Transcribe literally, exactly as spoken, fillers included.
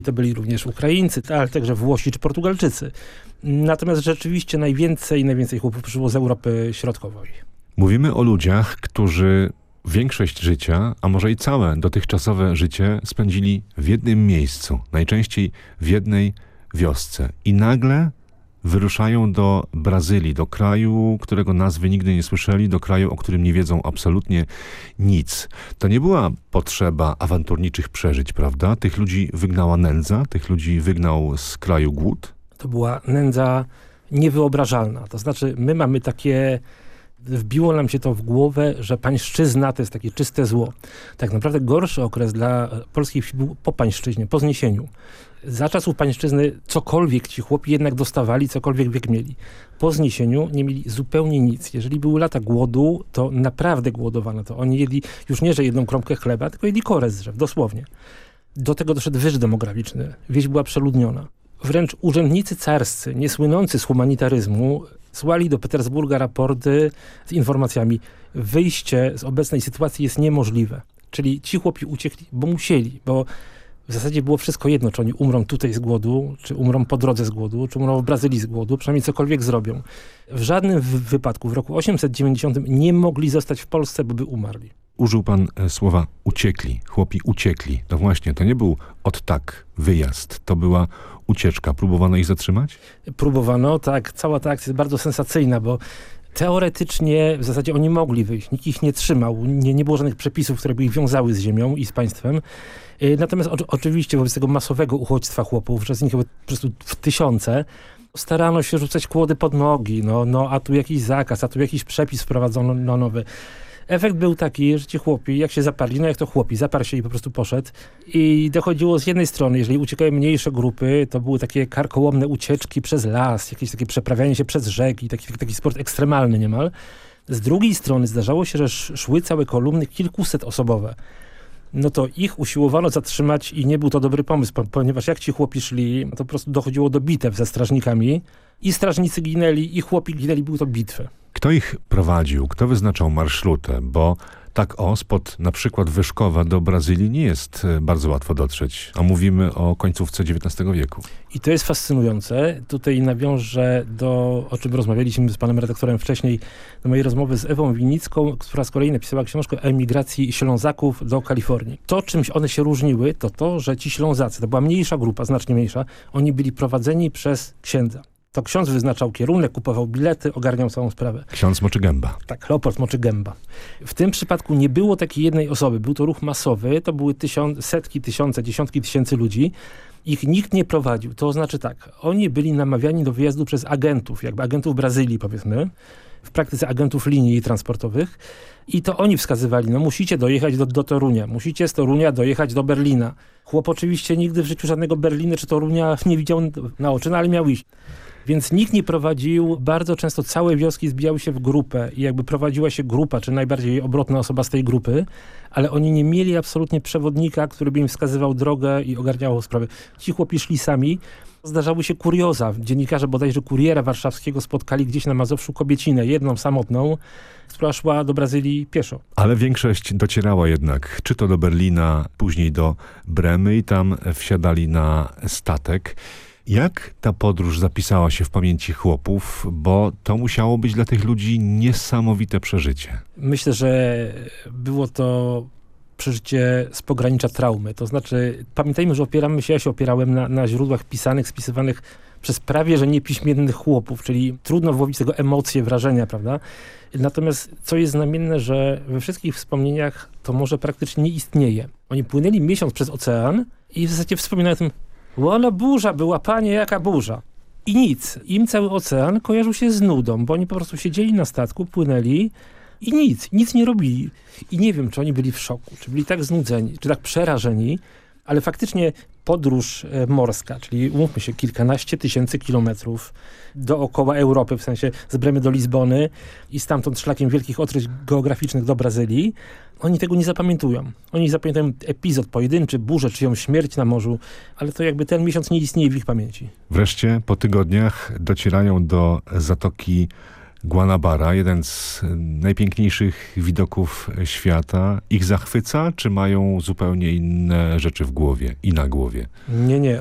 To byli również Ukraińcy, ale także Włosi czy Portugalczycy. Natomiast rzeczywiście najwięcej, najwięcej chłopów przyszło z Europy Środkowej. Mówimy o ludziach, którzy większość życia, a może i całe dotychczasowe życie spędzili w jednym miejscu, najczęściej w jednej wiosce. I nagle wyruszają do Brazylii, do kraju, którego nazwy nigdy nie słyszeli, do kraju, o którym nie wiedzą absolutnie nic. To nie była potrzeba awanturniczych przeżyć, prawda? Tych ludzi wygnała nędza, tych ludzi wygnał z kraju głód. To była nędza niewyobrażalna. To znaczy, my mamy takie... Wbiło nam się to w głowę, że pańszczyzna to jest takie czyste zło. Tak naprawdę gorszy okres dla polskiej wsi był po pańszczyźnie, po zniesieniu. Za czasów pańszczyzny cokolwiek ci chłopi jednak dostawali, cokolwiek wiek mieli. Po zniesieniu nie mieli zupełnie nic. Jeżeli były lata głodu, to naprawdę głodowano. To oni jedli już nie, że jedną kromkę chleba, tylko jedli korę z drzew, dosłownie. Do tego doszedł wyż demograficzny. Wieś była przeludniona. Wręcz urzędnicy carscy, niesłynący z humanitaryzmu, słali do Petersburga raporty z informacjami: wyjście z obecnej sytuacji jest niemożliwe. Czyli ci chłopi uciekli, bo musieli, bo w zasadzie było wszystko jedno, czy oni umrą tutaj z głodu, czy umrą po drodze z głodu, czy umrą w Brazylii z głodu, przynajmniej cokolwiek zrobią. W żadnym wypadku w roku osiemset dziewięćdziesiątym nie mogli zostać w Polsce, bo by umarli. Użył pan słowa uciekli, chłopi uciekli. To właśnie, to nie był od tak wyjazd, to była ucieczka. Próbowano ich zatrzymać? Próbowano, tak. Cała ta akcja jest bardzo sensacyjna, bo teoretycznie w zasadzie oni mogli wyjść. Nikt ich nie trzymał. Nie, nie było żadnych przepisów, które by ich wiązały z ziemią i z państwem. Natomiast o, oczywiście wobec tego masowego uchodźstwa chłopów, że z nich po prostu w tysiące, starano się rzucać kłody pod nogi. No, no, a tu jakiś zakaz, a tu jakiś przepis wprowadzono no, nowy. Efekt był taki, że ci chłopi, jak się zaparli, no jak to chłopi, zaparł się i po prostu poszedł. I dochodziło z jednej strony, jeżeli uciekały mniejsze grupy, to były takie karkołomne ucieczki przez las, jakieś takie przeprawianie się przez rzeki, taki, taki sport ekstremalny niemal. Z drugiej strony zdarzało się, że szły całe kolumny kilkuset osobowe. No to ich usiłowano zatrzymać i nie był to dobry pomysł, ponieważ jak ci chłopi szli, to po prostu dochodziło do bitew ze strażnikami. I strażnicy ginęli, i chłopi ginęli, były to bitwy. Kto ich prowadził? Kto wyznaczał marszrutę? Bo tak o, spod na przykład Wyszkowa do Brazylii nie jest bardzo łatwo dotrzeć, a mówimy o końcówce dziewiętnastego wieku. I to jest fascynujące. Tutaj nawiążę do, o czym rozmawialiśmy z panem redaktorem wcześniej, do mojej rozmowy z Ewą Winicką, która z kolei napisała książkę o emigracji Ślązaków do Kalifornii. To, czymś one się różniły, to to, że ci Ślązacy, to była mniejsza grupa, znacznie mniejsza, oni byli prowadzeni przez księdza. To ksiądz wyznaczał kierunek, kupował bilety, ogarniał całą sprawę. Ksiądz Moczy Gęba. Tak, Leopold Moczy Gęba. W tym przypadku nie było takiej jednej osoby. Był to ruch masowy, to były tysiąc, setki, tysiące, dziesiątki tysięcy ludzi. Ich nikt nie prowadził. To znaczy tak, oni byli namawiani do wyjazdu przez agentów, jakby agentów Brazylii powiedzmy, w praktyce agentów linii transportowych. I to oni wskazywali, no musicie dojechać do, do Torunia, musicie z Torunia dojechać do Berlina. Chłop oczywiście nigdy w życiu żadnego Berlina czy Torunia nie widział na oczy, no ale miał iść. Więc nikt nie prowadził, bardzo często całe wioski zbijały się w grupę i jakby prowadziła się grupa, czy najbardziej obrotna osoba z tej grupy, ale oni nie mieli absolutnie przewodnika, który by im wskazywał drogę i ogarniał sprawy. Ci chłopi szli sami. Zdarzały się kurioza. Dziennikarze bodajże Kuriera Warszawskiego spotkali gdzieś na Mazowszu kobiecinę, jedną samotną, która szła do Brazylii pieszo. Ale większość docierała jednak, czy to do Berlina, później do Bremy i tam wsiadali na statek. Jak ta podróż zapisała się w pamięci chłopów, bo to musiało być dla tych ludzi niesamowite przeżycie. Myślę, że było to przeżycie z pogranicza traumy. To znaczy, pamiętajmy, że opieramy się, ja się opierałem na, na źródłach pisanych, spisywanych przez prawie, że niepiśmiennych chłopów, czyli trudno włowić tego emocje, wrażenia, prawda? Natomiast co jest znamienne, że we wszystkich wspomnieniach to morze praktycznie nie istnieje. Oni płynęli miesiąc przez ocean i w zasadzie wspominają o tym, ona burza była, panie, jaka burza. I nic. Im cały ocean kojarzył się z nudą, bo oni po prostu siedzieli na statku, płynęli i nic. Nic nie robili. I nie wiem, czy oni byli w szoku, czy byli tak znudzeni, czy tak przerażeni, ale faktycznie podróż morska, czyli umówmy się, kilkanaście tysięcy kilometrów dookoła Europy, w sensie z Bremy do Lizbony i stamtąd szlakiem wielkich odkryć geograficznych do Brazylii, oni tego nie zapamiętują. Oni zapamiętają epizod pojedynczy, burzę, czyjąś śmierć na morzu, ale to jakby ten miesiąc nie istnieje w ich pamięci. Wreszcie po tygodniach docierają do Zatoki Guanabara, jeden z najpiękniejszych widoków świata, ich zachwyca, czy mają zupełnie inne rzeczy w głowie i na głowie? Nie, nie.